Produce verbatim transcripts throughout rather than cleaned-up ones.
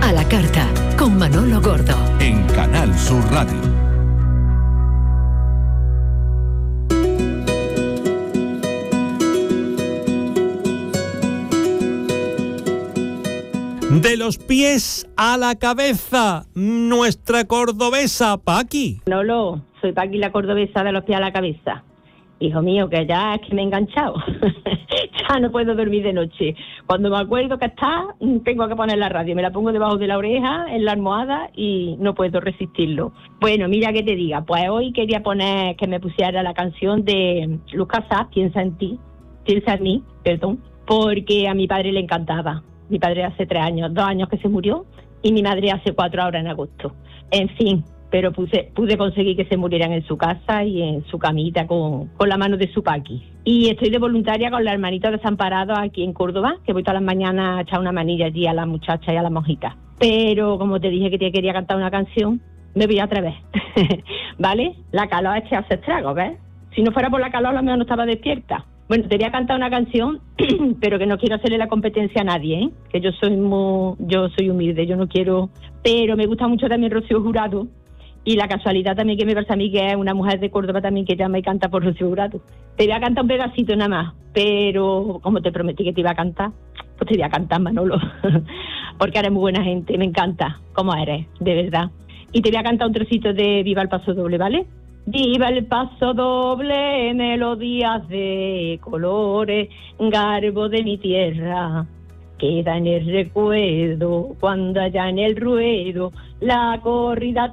A la carta, con Manolo Gordo. En Canal Sur Radio. De los pies a la cabeza, nuestra cordobesa Paqui. Manolo, soy Paqui la cordobesa de los pies a la cabeza. Hijo mío, que ya es que me he enganchado. Ya no puedo dormir de noche. Cuando me acuerdo que está, tengo que poner la radio. Me la pongo debajo de la oreja, en la almohada, y no puedo resistirlo. Bueno, mira que te diga. Pues hoy quería poner que me pusiera la canción de Lucas Sá, Piensa en ti, Piensa en mí, perdón, porque a mi padre le encantaba. Mi padre hace tres años, dos años que se murió, y mi madre hace cuatro ahora en agosto. En fin, pero pude, pude conseguir que se murieran en su casa y en su camita con, con la mano de su Paqui. Y estoy de voluntaria con la hermanita desamparada aquí en Córdoba, que voy todas las mañanas a echar una manilla allí a las muchachas y a las monjitas. Pero como te dije que te quería cantar una canción, me voy a atrever. ¿Vale? La calor es que hace estragos, ¿ves? Si no fuera por la calor, a lo mejor no estaba despierta. Bueno, te voy a cantar una canción, pero que no quiero hacerle la competencia a nadie, ¿eh? Que yo soy muy, yo soy humilde, yo no quiero... Pero me gusta mucho también Rocío Jurado, y la casualidad también que me parece a mí que es una mujer de Córdoba también que llama y canta por Rocío Jurado. Te voy a cantar un pedacito nada más, pero como te prometí que te iba a cantar, pues te voy a cantar, Manolo, porque eres muy buena gente, me encanta cómo eres, de verdad. Y te voy a cantar un trocito de Viva el Paso Doble, ¿vale? Viva el paso doble, melodías de colores, garbo de mi tierra, queda en el recuerdo cuando allá en el ruedo la corrida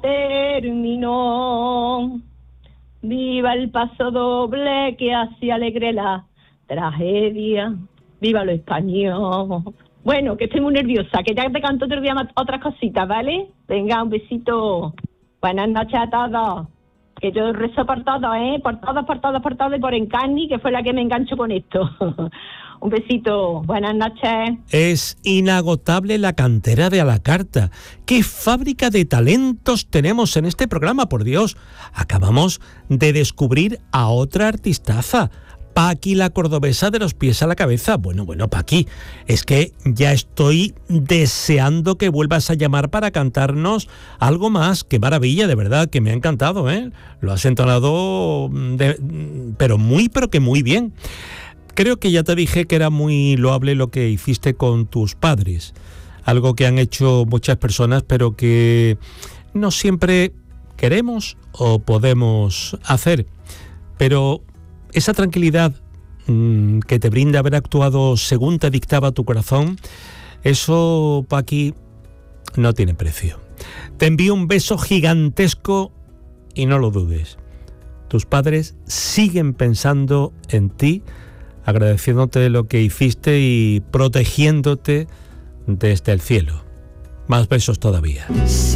terminó. Viva el paso doble que así alegre la tragedia, viva lo español. Bueno, que estoy muy nerviosa, que ya te canto otro día más, otras cositas, ¿vale? Venga, un besito. Buenas noches a todos. Que yo rezo por todo, ¿eh? Por todo, por todo, por todo y por Encarni, que fue la que me enganchó con esto. Un besito. Buenas noches. Es inagotable la cantera de A la Carta. ¡Qué fábrica de talentos tenemos en este programa, por Dios! Acabamos de descubrir a otra artistaza, Paqui la cordobesa de los pies a la cabeza. Bueno, bueno, Paqui, es que ya estoy deseando que vuelvas a llamar para cantarnos algo más. ¡Qué maravilla, de verdad, que me ha encantado, ¿eh? Lo has entonado, de, pero muy, pero que muy bien. Creo que ya te dije que era muy loable lo que hiciste con tus padres, algo que han hecho muchas personas, pero que no siempre queremos o podemos hacer. Pero esa tranquilidad mmm, que te brinda haber actuado según te dictaba tu corazón, eso, Paqui, no tiene precio. Te envío un beso gigantesco y no lo dudes. Tus padres siguen pensando en ti, agradeciéndote lo que hiciste y protegiéndote desde el cielo. Más besos todavía.